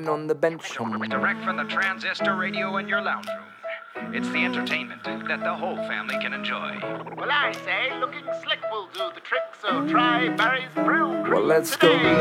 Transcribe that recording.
on the bench. Direct from the transistor radio in your lounge room. It's the entertainment that the whole family can enjoy. Well, I say looking slick will do the trick, so try Barry's Brew. Well, let's today. go.